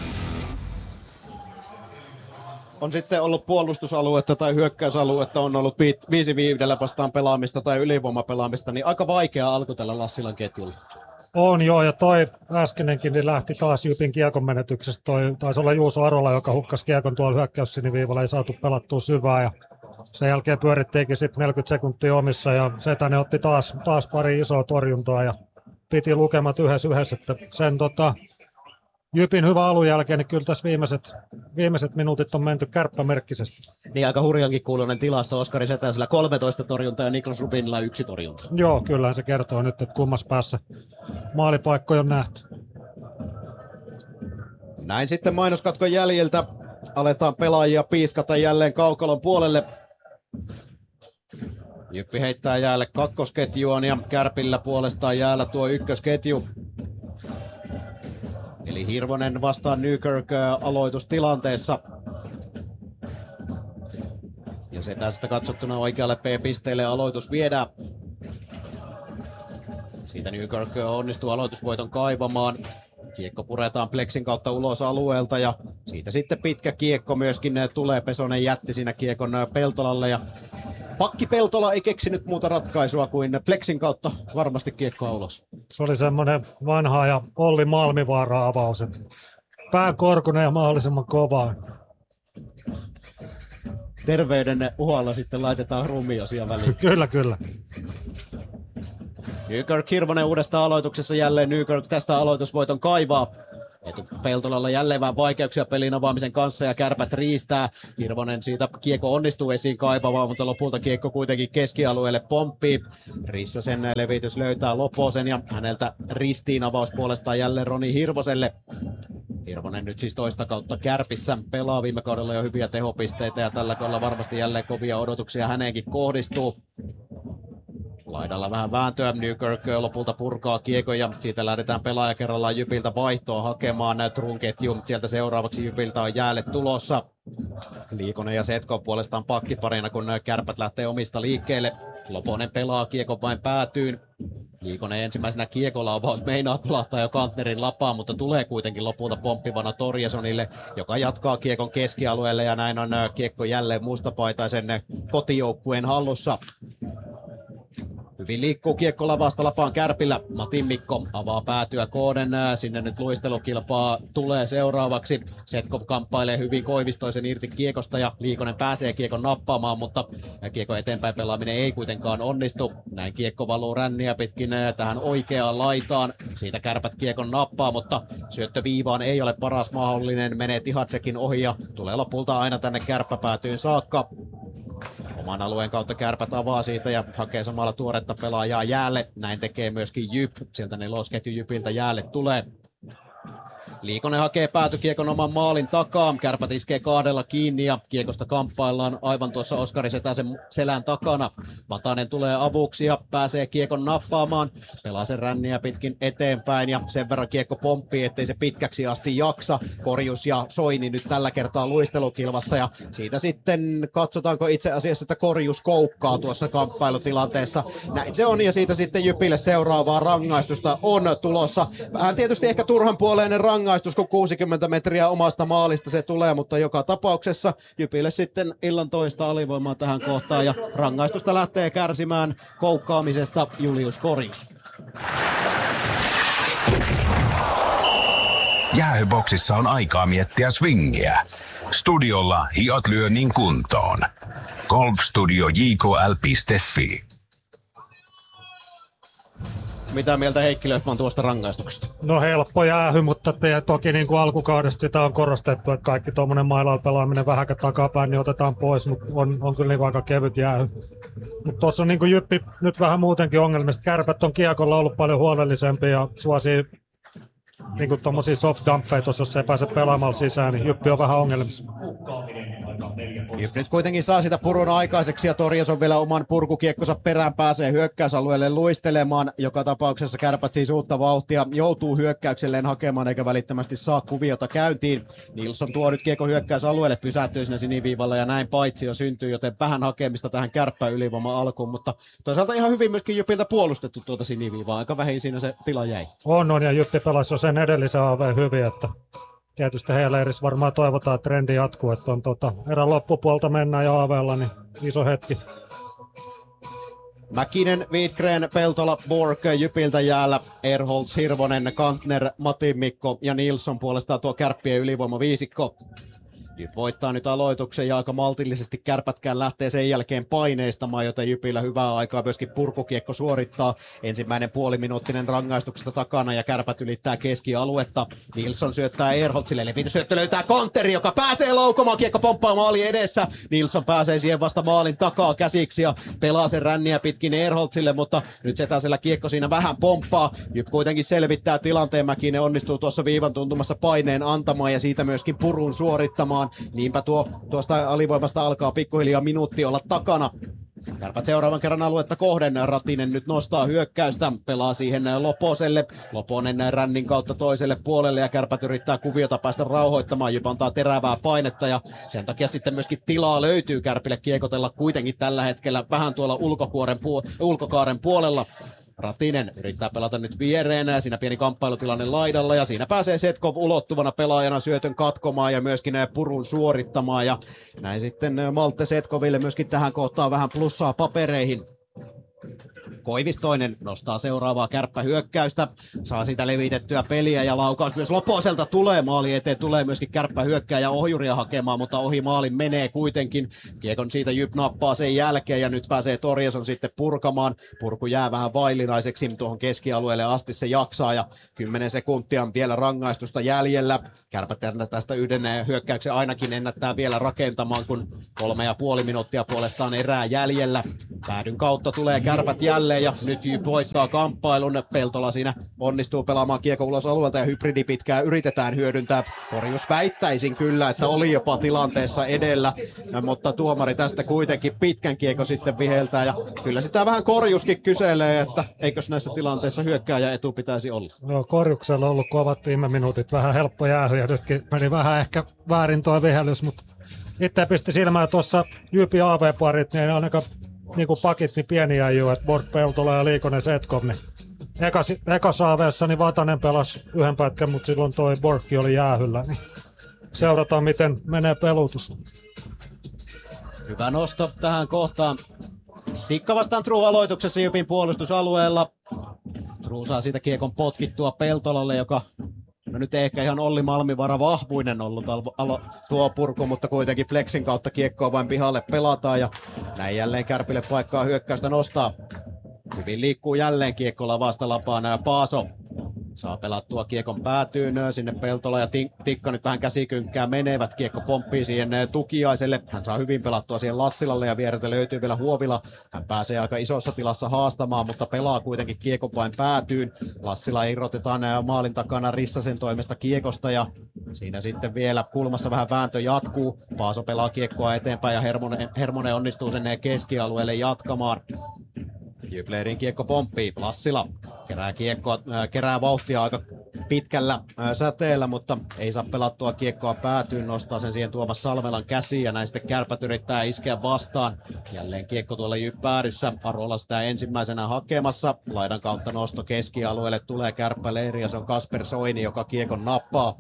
On sitten ollut puolustusaluetta tai hyökkäysaluetta, on ollut viisi viidellä vastaan pelaamista tai ylivoimapelaamista, niin aika vaikea alku tällä Lassilan ketjulla. On joo, ja toi äskenenkin niin lähti taas Jypin kiekon menetyksestä. Toi taisi olla Juuso Arola, joka hukkasi kiekon tuolla hyökkäyssiniviivalla, ei saatu pelattua syvää. Ja sen jälkeen pyörittiinkin sitten neljäkymmentä sekuntia omissa, ja Setänen otti taas, taas pari isoa torjuntaa, ja piti lukemat yhdessä yhdessä. Että sen tota, Jypin hyvä alun jälkeen, niin kyllä tässä viimeiset, viimeiset minuutit on menty kärppämerkkisesti. Niin aika hurjankin kuuluinen tilasto Oskari Setäsellä kolmetoista torjuntaa ja Niklas Rubinilla yksi torjunta. Joo, kyllähän se kertoo nyt, että kummassa päässä maalipaikkoja on nähty. Näin sitten mainoskatkon jäljiltä aletaan pelaajia piiskata jälleen kaukalon puolelle. Jyppi heittää jäälle kakkosketjuun ja Kärpillä puolestaan jäällä tuo ykkösketju. Eli Hirvonen vastaan Nykirk aloitustilanteessa. Ja se tästä katsottuna oikealle P-pisteelle aloitus viedään. Siitä Nykirk onnistuu aloitusvoiton kaivamaan. Kiekko puretaan pleksin kautta ulos alueelta ja siitä sitten pitkä kiekko myöskin tulee. Pesonen jätti siinä kiekon Peltolalle ja Pakki Peltola ei keksinyt muuta ratkaisua kuin pleksin kautta varmasti kiekkoa ulos. Se oli semmoinen vanha ja Olli Malmivaara avaus. Pää korkunen ja mahdollisimman kovaa. Terveyden uhalla sitten laitetaan rumiosia väliin. Kyllä, kyllä. Nykirk Hirvonen uudesta aloituksessa jälleen. Nykirk tästä aloitusvoiton kaivaa. Etu Peltolalla jälleen vähän vaikeuksia pelin avaamisen kanssa ja Kärpät riistää. Hirvonen siitä kiekko onnistuu esiin kaivamaan, mutta lopulta kiekko kuitenkin keskialueelle pomppii. Rissasen levitys löytää Loposen ja häneltä ristiin avaus puolestaan jälleen Roni Hirvoselle. Hirvonen nyt siis toista kautta Kärpissä pelaa viime kaudella jo hyviä tehopisteitä ja tällä kaudella varmasti jälleen kovia odotuksia häneenkin kohdistuu. Laidalla vähän vääntöä, Nykirk lopulta purkaa kiekon ja siitä lähdetään pelaaja kerrallaan Jypiltä vaihtoa hakemaan Trunketju. Sieltä seuraavaksi Jypiltä on jäälle tulossa. Liikonen ja Setko puolestaan pakkiparina, kun Kärpät lähtee omista liikkeelle. Loponen pelaa kiekon vain päätyyn. Liikonen ensimmäisenä kiekolla avaus meinaa kolahtaa jo Kantnerin lapaan, mutta tulee kuitenkin lopulta pomppivana Torjesonille, joka jatkaa kiekon keskialueelle ja näin on kiekko jälleen mustapaitaisen kotijoukkueen hallussa. Hyvin liikkuu kiekko lavasta lapaan Kärpillä. Matin Mikko avaa päätyä Kooden. Sinne nyt luistelukilpaa tulee seuraavaksi. Setkov kamppailee hyvin Koivistoisen irti kiekosta ja Liikonen pääsee kiekon nappaamaan, mutta kiekon eteenpäin pelaaminen ei kuitenkaan onnistu. Näin kiekko valuu ränniä pitkin tähän oikeaan laitaan. Siitä Kärpät kiekon nappaa, mutta syöttö viivaan ei ole paras mahdollinen. Menee Tihatsekin ohi ja tulee lopulta aina tänne kärppäpäätyyn saakka. Oman alueen kautta Kärpät avaa siitä ja hakee samalla tuoretta pelaajaa jäälle. Näin tekee myöskin Jyp. Sieltä nelosketju Jypiltä jäälle tulee. Liikonen hakee päätykiekon oman maalin takaa. Kärpät iskee kahdella kiinni ja kiekosta kamppaillaan aivan tuossa Oskari Setäsen selän takana. Vatanen tulee avuksi ja pääsee kiekon nappaamaan. Pelaa sen ränniä pitkin eteenpäin ja sen verran kiekko pomppii, ettei se pitkäksi asti jaksa. Korjus ja Soini nyt tällä kertaa luistelukilvassa ja siitä sitten katsotaanko itse asiassa, että Korjus koukkaa tuossa kamppailutilanteessa. Näin se on ja siitä sitten Jypille seuraavaa rangaistusta on tulossa. Vähän tietysti ehkä turhan puoleinen rangaistus. Rangaistus, kun kuusikymmentä metriä omasta maalista se tulee, mutta joka tapauksessa Jypille sitten illan toista alivoimaa tähän kohtaan ja rangaistusta lähtee kärsimään koukkaamisesta Julius Korjus. Jäähyboksissa on aikaa miettiä swingiä. Studiolla hiot lyönnin kuntoon. golfstudio j k l piste f i. Mitä mieltä Heikki Löfman tuosta rangaistuksesta? No helppo jäähy, mutta te, toki niin kuin alkukaudesta sitä on korostettu, että kaikki tuommoinen mailalla pelaaminen vähäkä takapäin niin otetaan pois, mutta on, on kyllä niin aika kevyt jäähy. Mutta tuossa on niin kuin Jyppi nyt vähän muutenkin ongelmista. Kärpät on kiekolla ollut paljon huolellisempi ja suosii niin kuin tuommoisia soft dumpeja tuossa, jos ei pääse pelaamalla sisään, niin Jyppi on vähän ongelmissa. Jyppi nyt kuitenkin saa sitä purun aikaiseksi ja Torjes on vielä oman purkukiekkonsa perään, pääsee hyökkäysalueelle luistelemaan. Joka tapauksessa Kärpät siis uutta vauhtia joutuu hyökkäykselleen hakemaan eikä välittömästi saa kuviota käyntiin. Nilsson tuo nyt kiekko hyökkäysalueelle, pysähtyy siinä siniviivalla ja näin paitsi jo syntyy, joten vähän hakemista tähän Kärppän ylivoima alkuun, mutta toisaalta ihan hyvin myöskin Jypiltä puolustettu tuota siniviivaa, aika vähin siinä se tila jäi. On, on ja Jyppi pelasi jo sen edellisen A V hyvin, että tietysti heidän leirissä varmaan toivotaan, että trendi jatkuu, että on tota, erän loppupuolta mennään jo A V:lla, niin iso hetki. Mäkinen, Widgren, Peltola, Borg, Jypiltä jäällä, Erholz, Hirvonen, Kantner, Matin Mikko ja Nilsson puolestaan tuo Kärppien ylivoima viisikko. Jyp voittaa nyt aloituksen ja aika maltillisesti Kärpätkään lähtee sen jälkeen paineistamaan, joten Jypillä hyvää aikaa myöskin purkukiekko suorittaa. Ensimmäinen puoliminuuttinen rangaistuksesta takana ja Kärpät ylittää keskialuetta. Nilsson syöttää Erholzille, levitysyöttö löytää Konteri, joka pääsee laukomaan, kiekko pomppaa maali edessä. Nilsson pääsee siihen vasta maalin takaa käsiksi ja pelaa sen ränniä pitkin Erholzille, mutta nyt Setäsellä kiekko siinä vähän pomppaa. Jyp kuitenkin selvittää tilanteen, Mäkinen onnistuu tuossa viivan tuntumassa paineen antamaan ja siitä myöskin purun suorittamaan. Niinpä tuo, tuosta alivoimasta alkaa pikkuhiljaa minuutti olla takana. Kärpät seuraavan kerran aluetta kohden. Ratinen nyt nostaa hyökkäystä, pelaa siihen Loposelle. Loponen rännin kautta toiselle puolelle ja Kärpät yrittää kuviota päästä rauhoittamaan. Jyp antaa terävää painetta ja sen takia sitten myöskin tilaa löytyy Kärpille kiekotella kuitenkin tällä hetkellä vähän tuolla ulkokuoren pu- ulkokaaren puolella. Ratinen yrittää pelata nyt viereen, siinä pieni kamppailutilanne laidalla ja siinä pääsee Setkov ulottuvana pelaajana syötön katkomaan ja myöskin purun suorittamaan ja näin sitten Malte Setkoville myöskin tähän kohtaan vähän plussaa papereihin. Koivistoinen nostaa seuraavaa kärppähyökkäystä, saa sitä levitettyä peliä ja laukaus myös Loposelta tulee, maali eteen tulee myöskin kärppähyökkääjä ohjuria hakemaan, mutta ohi maalin menee kuitenkin. Kiekon siitä Jyp nappaa sen jälkeen ja nyt pääsee Torjason sitten purkamaan. Purku jää vähän vaillinaiseksi tuohon keskialueelle asti se jaksaa ja kymmenen sekuntia on vielä rangaistusta jäljellä. Kärpät tästä yhden hyökkäyksen ainakin ennättää vielä rakentamaan, kun kolme ja puoli minuuttia puolestaan erää jäljellä. Päädyn kautta tulee Kärpät jälleen ja nyt Jyp voittaa kamppailun. Peltola siinä onnistuu pelaamaan kiekko ulos alueelta ja hybridi pitkää yritetään hyödyntää. Korjus väittäisin kyllä, että oli jopa tilanteessa edellä, mutta tuomari tästä kuitenkin pitkän kiekko sitten viheltää ja kyllä sitä vähän Korjuskin kyselee, että eikös näissä tilanteissa hyökkääjä etu pitäisi olla. No, Korjuksella on ollut kovat viime minuutit, vähän helppo jäähy ja nytkin meni vähän ehkä väärin tuo vihellys, mutta itse pisti silmään tuossa Jypin A V-parit, niin ei ainakaan niinku pakit niin pieniä juu, että Borg, Peltola ja Liikonen Setkov, niin eka, eka saaveessa niin Vatanen pelasi yhden pätkän, mutta silloin toi Borgki oli jäähyllä, niin seurataan miten menee pelutus. Hyvä nosto tähän kohtaan. Tikka vastaan True aloituksessa Jypin puolustusalueella. True saa siitä kiekon potkittua Peltolalle, joka no nyt ei ehkä ihan Olli Malmivara vahvuinen ollut alo, alo, tuo purku, mutta kuitenkin Plexin kautta kiekkoa vain pihalle pelataan ja näin jälleen Kärpille paikkaa hyökkäystä nostaa. Hyvin liikkuu jälleen kiekkolla vastalapaan Paaso. Saa pelattua kiekon päätyyn sinne Peltola ja Tikka nyt vähän käsikynkkää menevät. Kiekko pomppii siihen Tukiaiselle. Hän saa hyvin pelattua siihen Lassilalle ja viereltä löytyy vielä Huovila. Hän pääsee aika isossa tilassa haastamaan, mutta pelaa kuitenkin kiekon vain päätyyn. Lassila irrotetaan maalin takana Rissasen toimesta kiekosta ja siinä sitten vielä kulmassa vähän vääntö jatkuu. Paaso pelaa kiekkoa eteenpäin ja Hermonen, Hermonen onnistuu sen keskialueelle jatkamaan. Jypleerin kiekko pomppii. Lassila kerää kiekkoa, äh, kerää vauhtia aika pitkällä äh, säteellä, mutta ei saa pelattua kiekkoa päätyyn. Nostaa sen siihen Tuomas Salmelan käsiin ja näin sitten Kärpät yrittää iskeä vastaan. Jälleen kiekko tuolla Jyppääryssä. Arola sitä ensimmäisenä hakemassa. Laidan kautta nosto keskialueelle tulee Kärppäleiri ja se on Kasper Soini, joka kiekon nappaa.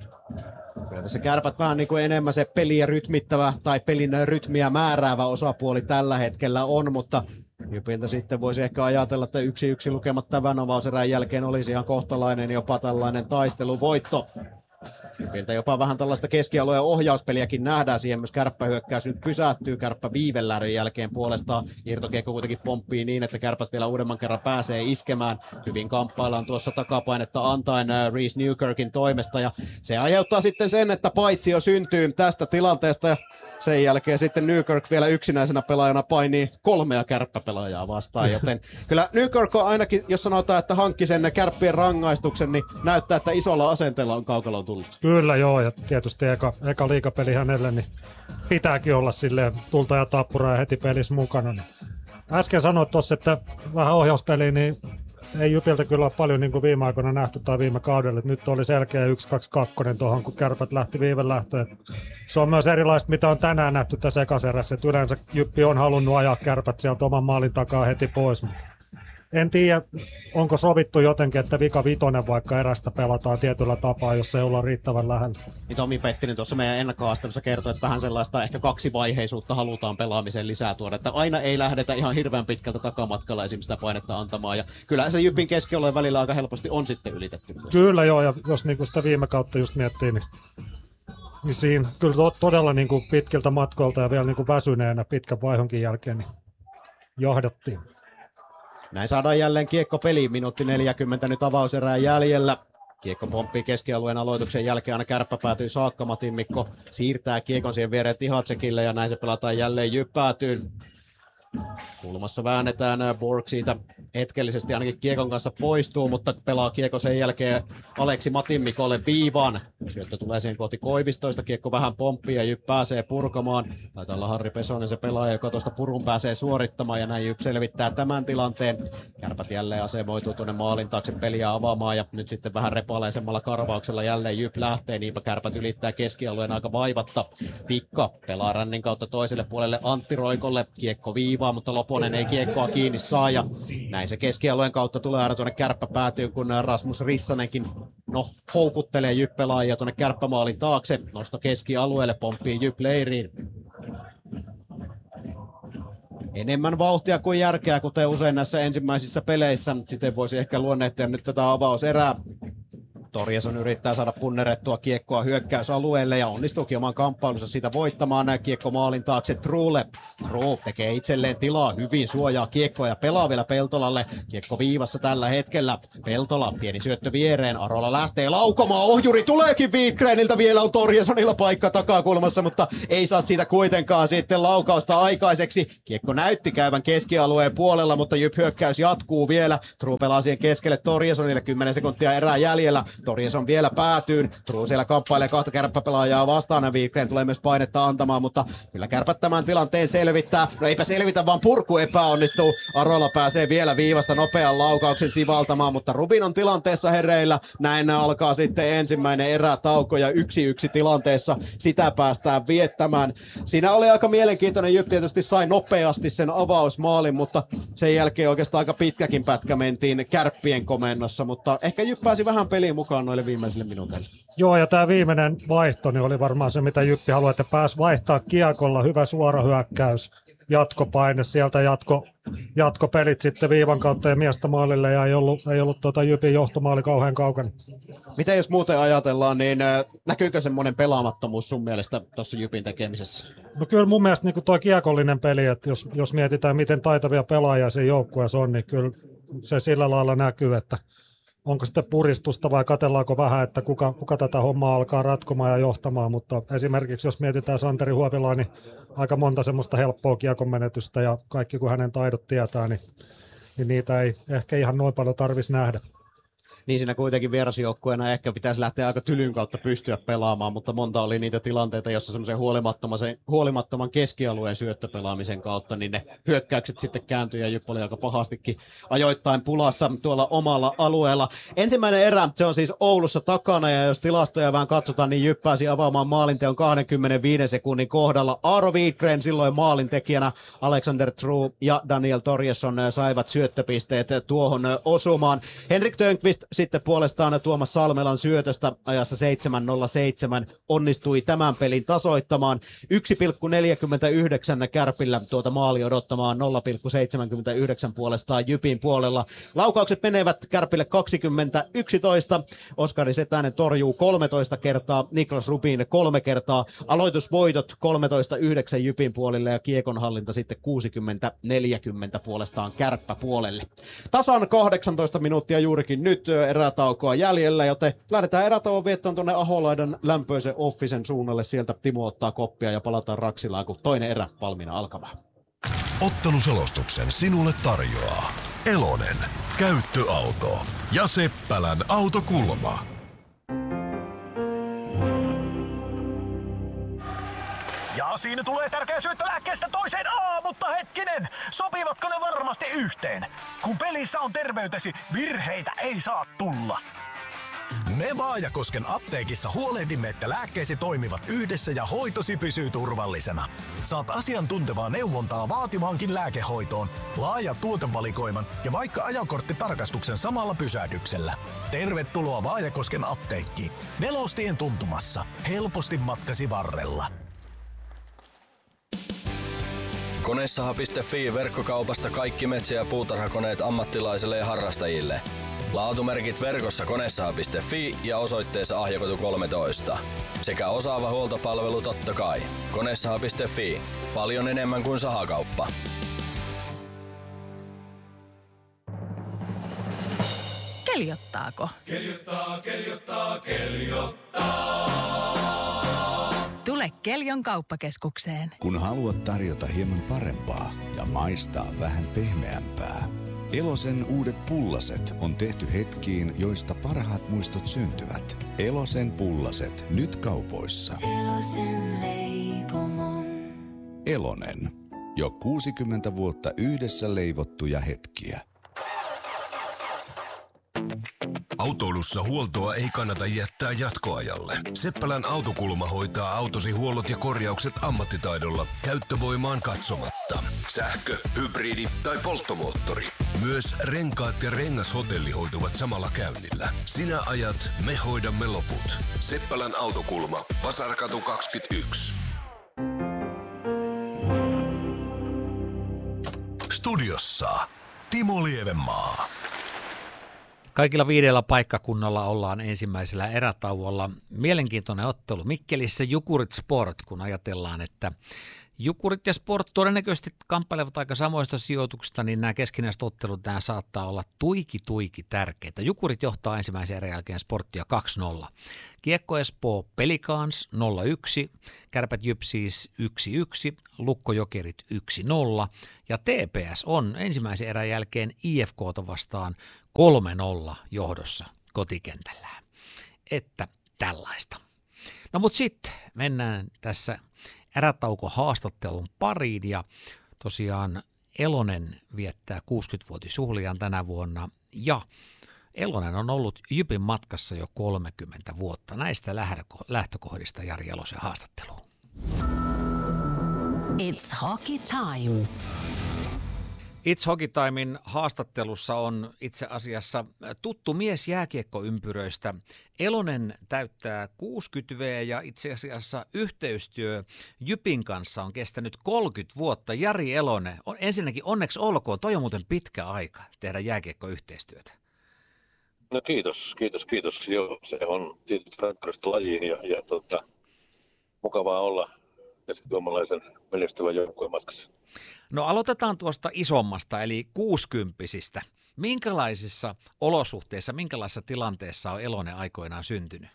Kyllä tässä Kärpät vähän niin kuin enemmän se peliä rytmittävä tai pelin rytmiä määräävä osapuoli tällä hetkellä on, mutta Jypiltä sitten voisi ehkä ajatella, että yksi yksi lukemat tämän avauserän jälkeen olisi ihan kohtalainen jopa tällainen taisteluvoitto. Jypiltä jopa vähän tällaista keskialueen ohjauspeliäkin nähdään, siihen myös kärppähyökkäys nyt pysähtyy, Kärppä viivellärin jälkeen puolestaan. Irtokiekko kuitenkin pomppii niin, että Kärpät vielä uudemman kerran pääsee iskemään. Hyvin kamppaillaan tuossa takapainetta antaen Reese Newkirkin toimesta ja se aiheuttaa sitten sen, että paitsio syntyy tästä tilanteesta ja sen jälkeen sitten Newkirk vielä yksinäisenä pelaajana painii kolmea kärppäpelaajaa vastaan, joten kyllä Newkirk on ainakin, jos sanotaan, että hankki sen Kärppien rangaistuksen, niin näyttää, että isolla asenteella on kaukaloon tullut. Kyllä joo, ja tietysti eka, eka liigapeli hänelle, niin pitääkin olla silleen tulta ja tappura ja heti pelissä mukana. Niin. Äsken sanoit tuossa, että vähän ohjauspeliä, niin ei Jypiltä kyllä ole paljon niin kuin viime aikoina nähty tai viime kaudella. Nyt oli selkeä yksi kaksi kaksi tuohon, kun Kärpät lähti viivelähtöön. Se on myös erilaista, mitä on tänään nähty tässä ekaserässä. Yleensä Jyppi on halunnut ajaa Kärpät sieltä oman maalin takaa heti pois. Mutta en tiedä, onko sovittu jotenkin, että vika vitonen vaikka erästä pelataan tietyllä tapaa, jos ei olla riittävän lähellä. Niin Tomi Pettinen tuossa meidän ennakkohaastattelussa kertoi, että vähän sellaista ehkä kaksivaiheisuutta halutaan pelaamiseen lisää tuoda. Että aina ei lähdetä ihan hirveän pitkältä takamatkalla esimerkiksi sitä painetta antamaan. Ja kyllä se Jypin keskialueen välillä aika helposti on sitten ylitetty. Myös. Kyllä joo, ja jos niinku sitä viime kautta just miettii, niin, niin siinä kyllä to- todella niinku pitkiltä matkoilta ja vielä niinku väsyneenä pitkän vaihonkin jälkeen niin johdattiin. Näin saadaan jälleen kiekko peliin, minuutti neljäkymmentä nyt avauserää jäljellä. Kiekko pomppii keskialueen aloituksen jälkeen, aina Kärppä päätyy saakka, Matin Mikko siirtää kiekon siihen viereen Tihacekille ja näin se pelataan jälleen Jyppäätyyn. Kulmassa väännetään, Borg siitä hetkellisesti ainakin kiekon kanssa poistuu, mutta pelaa kiekko sen jälkeen Aleksi Matin Mikolle viivan. Syöttö tulee siihen kohti Koivistoista, kiekko vähän pomppii ja Jyp pääsee purkamaan. Taitaa olla Harri Pesonen se pelaaja, joka tuosta purun pääsee suorittamaan ja näin Jyp selvittää tämän tilanteen. Kärpät jälleen asemoituu tuonne maalin taakse peliä avaamaan ja nyt sitten vähän repaleisemmalla karvauksella jälleen Jyp lähtee, niinpä Kärpät ylittää keskialueen aika vaivatta. Tikka pelaa rännin kautta toiselle puolelle Antti Roikolle, kiekko viiva. vahvempaa, mutta Loponen ei kiekkoa kiinni saa ja näin se keskialueen kautta tulee aina tuonne kärppäpäätyyn, kun Rasmus Rissanenkin no, houkuttelee Jyp-pelaajia tuonne kärppämaalin taakse. Nosto keskialueelle, pomppii Jyp leiriin. Enemmän vauhtia kuin järkeä, kuten usein näissä ensimmäisissä peleissä. Siten voisi ehkä luonnehtia nyt tätä avauserää. Torjason yrittää saada punnerettua kiekkoa hyökkäysalueelle ja onnistuukin oman kamppailunsa siitä voittamaan. Kiekko maalin taakse Truulle. True tekee itselleen tilaa, hyvin suojaa kiekkoa ja pelaa vielä Peltolalle. Kiekko viivassa tällä hetkellä. Peltola, pieni syöttö viereen. Arola lähtee laukomaan. Ohjuri tuleekin Wikgreniltä. Vielä on Torjasonilla paikka takakulmassa, mutta ei saa siitä kuitenkaan sitten laukausta aikaiseksi. Kiekko näytti käyvän keskialueen puolella, mutta Jyp hyökkäys jatkuu vielä. True pelaa siihen keskelle Torjasonille. kymmenen sekuntia erää jäljellä. Torjason vielä päätyyn. True siellä kamppailee kahta kärppäpelaajaa vastaan. Wikgren tulee myös painetta antamaan, mutta kyllä kärpät tämän tilanteen selvittää. No eipä selvitä, vaan purku epäonnistuu. Arola pääsee vielä viivasta nopean laukauksen sivaltamaan, mutta Rubin on tilanteessa hereillä. Näin alkaa sitten ensimmäinen erätauko ja yksi yksi tilanteessa sitä päästään viettämään. Siinä oli aika mielenkiintoinen. Jyp tietysti sai nopeasti sen avausmaalin, mutta sen jälkeen oikeastaan aika pitkäkin pätkä mentiin kärppien komennossa, mutta ehkä Jyp pääsi vähän peliin mukaan noille viimeisille minuuteille. Joo, ja tämä viimeinen vaihto niin oli varmaan se, mitä Jyppi haluaa, että pääsi vaihtaa kiekolla, hyvä suora hyökkäys, jatkopaine, sieltä jatko, jatkopelit sitten viivan kautta ja miestä maalille, ja ei ollut, ei ollut tuota Jypin johtomaali kauhean kaukana. Mitä jos muuten ajatellaan, niin näkyykö semmoinen pelaamattomuus sun mielestä tuossa Jypin tekemisessä? No kyllä mun mielestä niin tuo kiekollinen peli, että jos, jos mietitään, miten taitavia pelaajia siinä joukkueessa on, niin kyllä se sillä lailla näkyy, että onko sitten puristusta vai katsellaanko vähän, että kuka, kuka tätä hommaa alkaa ratkomaan ja johtamaan, mutta esimerkiksi jos mietitään Santeri Huovilaa, niin aika monta semmoista helppoa kiekon menetystä ja kaikki kun hänen taidot tietää, niin, niin niitä ei ehkä ihan noin paljon tarvitsisi nähdä. Niin siinä kuitenkin vierasjoukkueena ehkä pitäisi lähteä aika tylyn kautta pystyä pelaamaan, mutta monta oli niitä tilanteita, jossa semmoisen huolimattoman, huolimattoman keskialueen syöttöpelaamisen kautta, niin ne hyökkäykset sitten kääntyi ja Jyp oli aika pahastikin ajoittain pulassa tuolla omalla alueella. Ensimmäinen erä, se on siis Oulussa takana ja jos tilastoja vähän katsotaan, niin Jyp pääsi avaamaan maalinteon kaksikymmentäviisi sekunnin kohdalla. Aaro Wikgren silloin maalintekijänä, Alexander True ja Daniel Torjesson saivat syöttöpisteet tuohon osumaan. Henrik Törnqvist sitten puolestaan Tuomas Salmelan syötöstä ajassa seitsemän nolla seitsemän onnistui tämän pelin tasoittamaan. yksi pilkku neljäkymmentäyhdeksän Kärpillä tuota maali odottamaan, nolla pilkku seitsemänkymmentäyhdeksän puolestaan Jypin puolella. Laukaukset menevät Kärpille kaksikymmentä yksitoista. Oskari Setänen torjuu kolmetoista kertaa, Niklas Rubin kolme kertaa. Aloitusvoitot kolmetoista yhdeksän Jypin puolelle ja kiekonhallinta sitten kuusikymmentä neljäkymmentä puolestaan Kärppäpuolelle. Tasan kahdeksantoista minuuttia juurikin nyt erätaukoa jäljellä, joten lähdetään erätauon viettoon tuonne Aholaidan lämpöisen offisen suunnalle. Sieltä Timo ottaa koppia ja palataan Raksilaan, kun toinen erä valmiina alkamaan. Otteluselostuksen sinulle tarjoaa Elonen, käyttöauto ja Seppälän autokulma. Ja siinä tulee tärkeä syöttö lääkkeestä toiseen. Aa, mutta hetkinen, sopivatko ne varmasti yhteen? Kun pelissä on terveytesi, virheitä ei saa tulla. Me Vaajakosken apteekissa huolehdimme, että lääkkeesi toimivat yhdessä ja hoitosi pysyy turvallisena. Saat asiantuntevaa neuvontaa vaativaankin lääkehoitoon, laaja tuotevalikoiman ja vaikka ajokorttitarkastuksen samalla pysähdyksellä. Tervetuloa Vaajakosken apteekkiin. Nelostien tuntumassa. Helposti matkasi varrella. Konesaha piste fi verkkokaupasta kaikki metsä- ja puutarhakoneet ammattilaisille ja harrastajille. Laatumerkit verkossa konesaha piste fi ja osoitteessa Ahjakatu kolmetoista. Sekä osaava huoltopalvelu totta kai. konesaha piste fi. Paljon enemmän kuin sahakauppa. Keljottaako? Keljottaa, keljottaa, keljottaa. Tule Keljon kauppakeskukseen. Kun haluat tarjota hieman parempaa ja maistaa vähän pehmeämpää. Elosen uudet pullaset on tehty hetkiin, joista parhaat muistot syntyvät. Elosen pullaset nyt kaupoissa. Elosen leipomon. Elonen. Jo kuusikymmentä vuotta yhdessä leivottuja hetkiä. Autoilussa huoltoa ei kannata jättää jatkoajalle. Seppälän autokulma hoitaa autosi huollot ja korjaukset ammattitaidolla käyttövoimaan katsomatta. Sähkö, hybridi tai polttomoottori. Myös renkaat ja rengashotelli hoituvat samalla käynnillä. Sinä ajat, me hoidamme loput. Seppälän autokulma, Vasarkatu kaksikymmentäyksi. Studiossa Timo Lievenmaa. Kaikilla viidellä paikkakunnalla ollaan ensimmäisellä erätauolla. Mielenkiintoinen ottelu Mikkelissä Jukurit Sport, kun ajatellaan, että Jukurit ja Sport todennäköisesti kamppailevat aika samoista sijoituksista, niin nämä keskinäiset ottelut nämä saattaa olla tuiki tuiki tärkeitä. Jukurit johtaa ensimmäisen erän jälkeen Sporttia kaksi nolla. Kiekko Espoo Pelicans nolla yksi, Kärpät Jypsis yksi yksi, Lukko Jokerit yksi nolla ja T P S on ensimmäisen erän jälkeen I F K:ta vastaan kolme nolla johdossa kotikentällään. Että tällaista. No mutta sitten mennään tässä erätauko haastattelun pariin ja tosiaan Elonen viettää kuusikymmenvuotisjuhliaan tänä vuonna ja Elonen on ollut Jypin matkassa jo kolmekymmentä vuotta. Näistä lähtökohdista Jari Elosen haastatteluun. It's hockey time. It's Hockey Timein haastattelussa on itse asiassa tuttu mies jääkiekkoympyröistä. Elonen täyttää kuusikymmentä vuotta ja itse asiassa yhteistyö Jypin kanssa on kestänyt kolmekymmentä vuotta. Jari Elonen, on, ensinnäkin onneksi olkoon, toi on muuten pitkä aika tehdä jääkiekkoyhteistyötä. No kiitos, kiitos, kiitos. Joo, se on tietysti rakkaudesta lajiin ja, ja tota, mukavaa olla suomalaisen menestyvän joukkueen matkassa. No aloitetaan tuosta isommasta, eli kuusikymppisistä. Minkälaisissa olosuhteissa, minkälaisessa tilanteessa on Elonen aikoinaan syntynyt?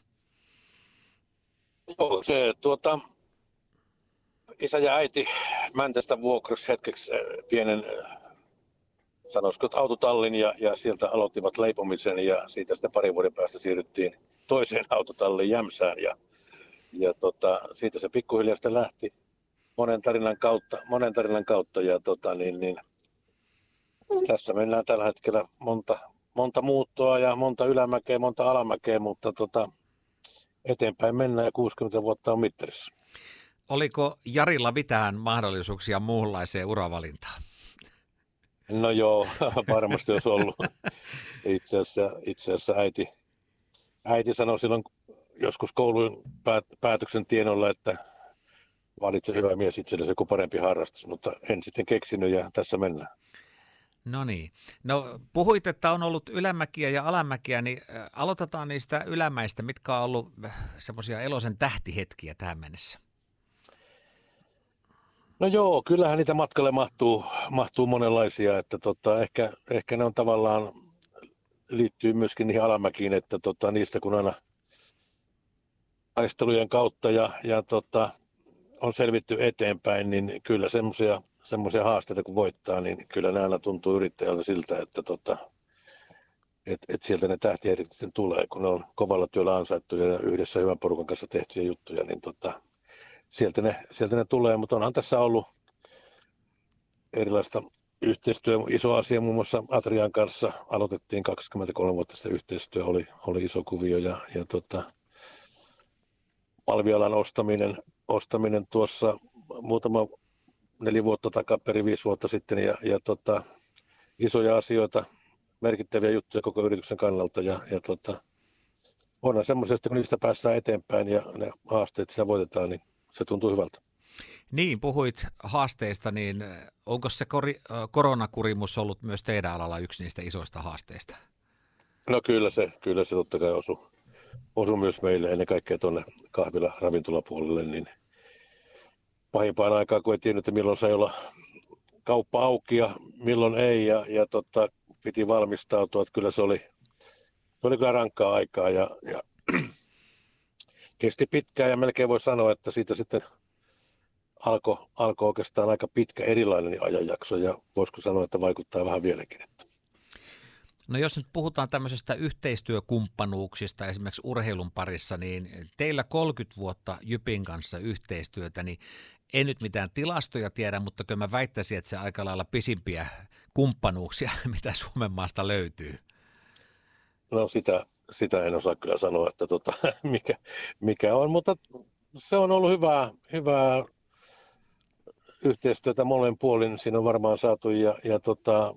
Joo, se tuota, isä ja äiti Mäntästä vuokrasi hetkeksi pienen, sanoisiko autotallin ja, ja sieltä aloittivat leipomisen ja siitä sitten parin vuoden päästä siirryttiin toiseen autotalliin Jämsään ja, ja tota, siitä se pikkuhiljaa sitten lähti. Monen tarinan kautta, monen tarinan kautta ja tota, niin, niin, tässä mennään tällä hetkellä monta, monta muuttoa ja monta ylämäkeä, monta alamäkeä, mutta tota, eteenpäin mennään ja kuusikymmentä vuotta on mittarissa. Oliko Jarilla mitään mahdollisuuksia muunlaiseen uravalintaan? No joo, varmasti olisi ollut. Itse asiassa, itse asiassa äiti, äiti sanoi silloin joskus koulun päätöksen tienoilla, että valitse hyvä mies itsellesi kuin parempi harrastus, mutta en sitten keksinyt ja tässä mennään. No niin. No puhuit, että on ollut ylämäkiä ja alamäkiä, niin aloitetaan niistä ylämäistä. Mitkä on ollut semmoisia Elosen tähtihetkiä tähän mennessä? No joo, kyllähän niitä matkalle mahtuu, mahtuu monenlaisia, että tota, ehkä, ehkä ne on tavallaan, liittyy myöskin niihin alamäkiin, että tota, niistä kun aina taistelujen kautta ja, ja tota, on selvitty eteenpäin, niin kyllä semmoisia semmoisia haasteita kun voittaa, niin kyllä ne aina tuntuu yrittäjältä siltä, että tota, et, et sieltä ne tähtijärjet sitten tulee, kun ne on kovalla työllä ansaittuja ja yhdessä hyvän porukan kanssa tehtyjä juttuja, niin tota, sieltä, ne, sieltä ne tulee, mutta onhan tässä ollut erilaista yhteistyö, iso asia muun muassa Atrian kanssa, aloitettiin kaksikymmentäkolme vuotta sitten yhteistyö, oli, oli iso kuvio ja, ja tota, Palvialan ostaminen, ostaminen tuossa muutama neljä vuotta takaperin, viisi vuotta sitten ja, ja tota, isoja asioita, merkittäviä juttuja koko yrityksen kannalta ja, ja tota, onhan semmoisesta, kun niistä päästään eteenpäin ja ne haasteet sitä voitetaan, niin se tuntuu hyvältä. Niin, puhuit haasteista, niin onko se kori, koronakurimus ollut myös teidän alalla yksi niistä isoista haasteista? No kyllä se, kyllä se totta kai osui, osui myös meille ennen kaikkea tuonne kahvila-ravintolapuolelle, niin pahimpaan aikaan, kun ei tiennyt, että milloin sai olla kauppa auki ja milloin ei, ja, ja tota, piti valmistautua, että kyllä se oli, se oli kyllä rankkaa aikaa, ja, ja kesti pitkään, ja melkein voi sanoa, että siitä sitten alkoi alko oikeastaan aika pitkä erilainen ajanjakso, ja voisiko sanoa, että vaikuttaa vähän vieläkin. No jos nyt puhutaan tämmöisestä yhteistyökumppanuuksista esimerkiksi urheilun parissa, niin teillä kolmekymmentä vuotta Jypin kanssa yhteistyötä, niin en nyt mitään tilastoja tiedä, mutta kyllä mä väittäisin, että se aika lailla pisimpiä kumppanuuksia, mitä Suomen maasta löytyy. No sitä, sitä en osaa kyllä sanoa, että tota, mikä, mikä on, mutta se on ollut hyvää, hyvää yhteistyötä molemmin puolin. Siinä on varmaan saatu ja, ja tota,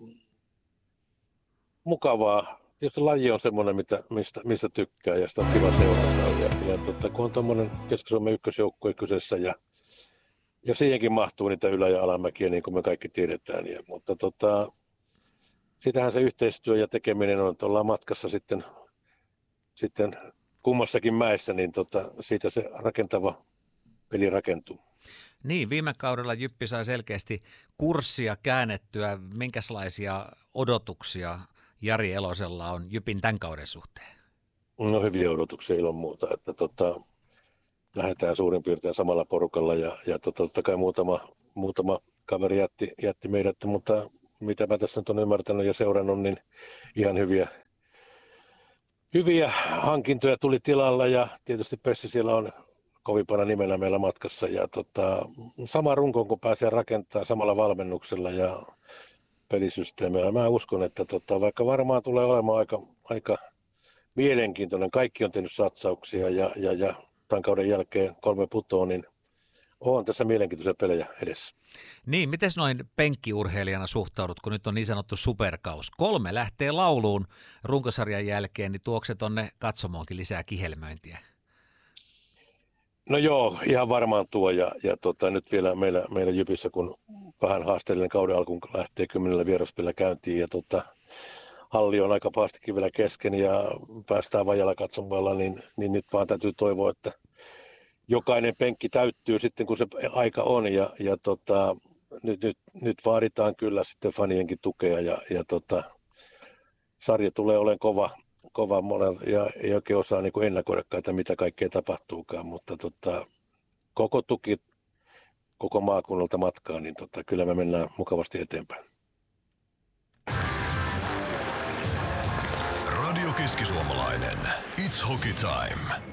mukavaa. Tietysti laji on semmoinen, mitä, mistä, mistä tykkää ja sitä on kiva seurata. Ja, ja tota, kun on tuommoinen Keski-Suomen ykkösjoukkue kyseessä ja, ja siihenkin mahtuu niitä ylä- ja alamäkiä, niin kuin me kaikki tiedetään. Ja, mutta tota, sitähän se yhteistyö ja tekeminen on, että ollaan matkassa sitten, sitten kummassakin mäessä, niin tota, siitä se rakentava peli rakentuu. Niin, viime kaudella Jyppi sai selkeästi kurssia käännettyä. Minkälaisia odotuksia Jari Elosella on Jypin tämän kauden suhteen? No hyviä odotuksia ilman muuta, että tota, lähdetään suurin piirtein samalla porukalla ja, ja tota, totta kai muutama, muutama kaveri jätti, jätti meidät, mutta mitä mä tässä nyt olen ymmärtänyt ja seurannut, niin ihan hyviä, hyviä hankintoja tuli tilalla ja tietysti Pessi siellä on kovimpana nimenä meillä matkassa ja tota, sama runko kun pääsee rakentamaan samalla valmennuksella ja pelisysteemillä. Mä uskon, että tota, vaikka varmaan tulee olemaan aika, aika mielenkiintoinen, kaikki on tehnyt satsauksia ja, ja, ja tämän kauden jälkeen kolme putoa, niin on tässä mielenkiintoisia pelejä edessä. Niin, miten noin penkkiurheilijana suhtaudut, kun nyt on niin sanottu superkaus? Kolme lähtee lauluun runkosarjan jälkeen, niin tuokse se tonne katsomoonkin lisää kihelmöintiä? No joo, ihan varmaan tuo ja, ja tota, nyt vielä meillä, meillä Jypissä, kun vähän haasteellinen kauden alkuun lähtee kymmenellä vieraspelillä käyntiin ja tota, halli on aika paastikin vielä kesken ja päästään vajalla katsomalla, niin, niin nyt vaan täytyy toivoa, että jokainen penkki täyttyy sitten, kun se aika on ja, ja tota, nyt, nyt, nyt vaaditaan kyllä sitten fanienkin tukea ja, ja tota, sarja tulee olemaan kova, kova monella ja ei oikein osaa niin kuin ennakoidakaan, että mitä kaikkea tapahtuukaan, mutta tota, koko tuki koko maakunnalta matkaan, niin tota, kyllä me mennään mukavasti eteenpäin. Radio Keski-Suomalainen. It's Hockey Time.